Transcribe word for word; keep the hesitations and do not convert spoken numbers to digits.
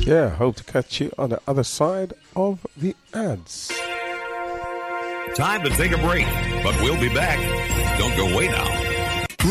care. Hope to catch you on the other side of the ads. Time to take a break, but we'll be back. Don't go away now.